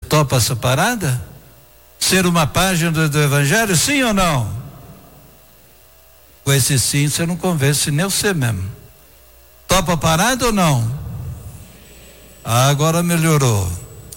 Topa essa parada? Ser uma página do Evangelho, sim ou não? Com esse sim, você não convence nem você mesmo. Topa a parada ou não? Agora melhorou.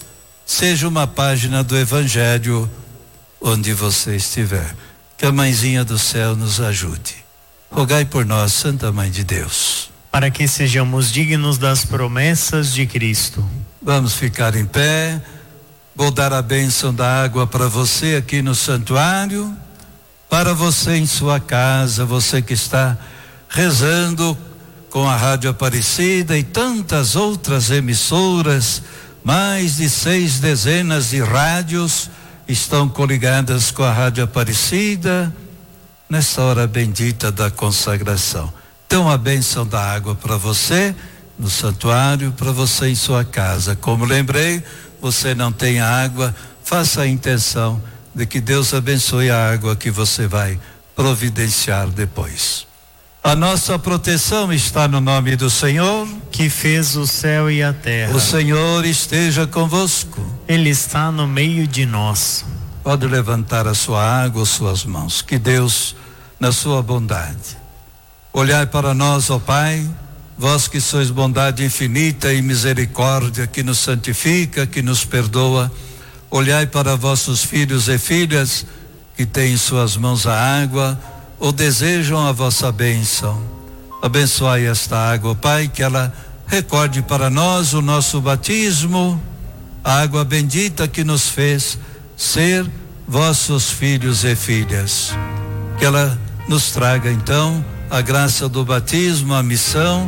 Seja uma página do Evangelho onde você estiver. Que a Mãezinha do Céu nos ajude. Rogai por nós, Santa Mãe de Deus, para que sejamos dignos das promessas de Cristo. Vamos ficar em pé. Vou dar a bênção da água para você aqui no santuário, para você em sua casa, você que está rezando com a Rádio Aparecida e tantas outras emissoras, mais de 6 dezenas de rádios estão coligadas com a Rádio Aparecida nessa hora bendita da consagração. Então a bênção da água para você no santuário, para você em sua casa. Como lembrei, você não tem água, faça a intenção de que Deus abençoe a água que você vai providenciar depois. A nossa proteção está no nome do Senhor, que fez o céu e a terra. O Senhor esteja convosco. Ele está no meio de nós. Pode levantar a sua água, suas mãos. Que Deus, na sua bondade, olhai para nós, ó Pai, vós que sois bondade infinita e misericórdia, que nos santifica, que nos perdoa, olhai para vossos filhos e filhas que têm em suas mãos a água ou desejam a vossa bênção. Abençoai esta água, Pai, que ela recorde para nós o nosso batismo, a água bendita que nos fez ser vossos filhos e filhas. Que ela nos traga então a graça do batismo, a missão,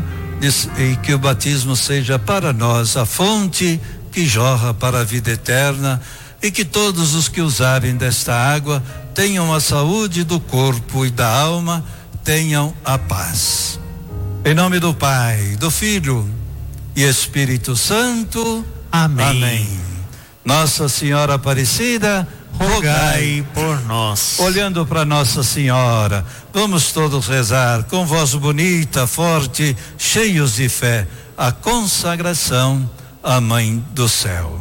e que o batismo seja para nós a fonte que jorra para a vida eterna, e que todos os que usarem desta água tenham a saúde do corpo e da alma, tenham a paz. Em nome do Pai, do Filho e Espírito Santo. Amém. Amém. Nossa Senhora Aparecida, rogai por nós. Olhando para Nossa Senhora, vamos todos rezar com voz bonita, forte, cheios de fé, a consagração à Mãe do Céu.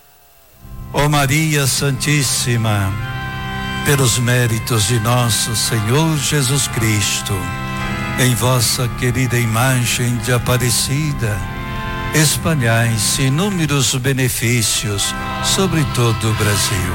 Ó Maria Santíssima, pelos méritos de nosso Senhor Jesus Cristo, em vossa querida imagem de Aparecida, espalhai-se inúmeros benefícios sobre todo o Brasil.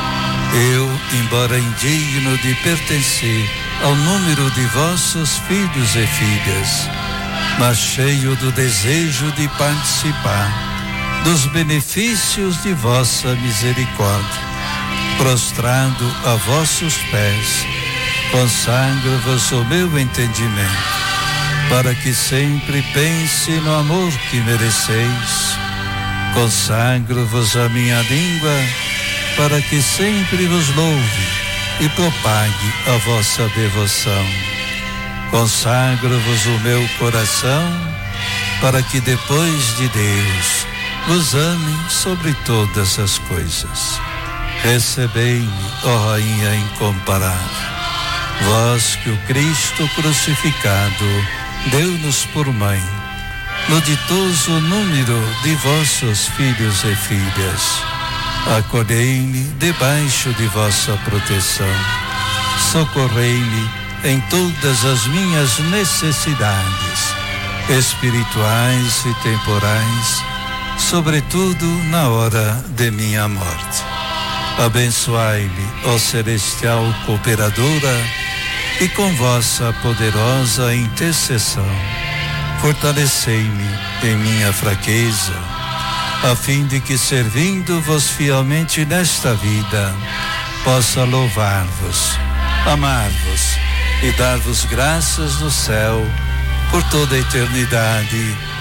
Eu, embora indigno de pertencer ao número de vossos filhos e filhas, mas cheio do desejo de participar dos benefícios de vossa misericórdia, prostrado a vossos pés, consagro-vos o meu entendimento, para que sempre pense no amor que mereceis. Consagro-vos a minha língua, para que sempre vos louve e propague a vossa devoção. Consagro-vos o meu coração, para que depois de Deus vos ame sobre todas as coisas. Recebei-me, ó Rainha incomparável, vós que o Cristo crucificado deu-nos por mãe, no ditoso número de vossos filhos e filhas. Acolhei-me debaixo de vossa proteção, socorrei-me em todas as minhas necessidades, espirituais e temporais, sobretudo na hora de minha morte. Abençoai-me, ó celestial cooperadora, e com vossa poderosa intercessão, fortalecei-me em minha fraqueza, a fim de que, servindo-vos fielmente nesta vida, possa louvar-vos, amar-vos e dar-vos graças no céu por toda a eternidade.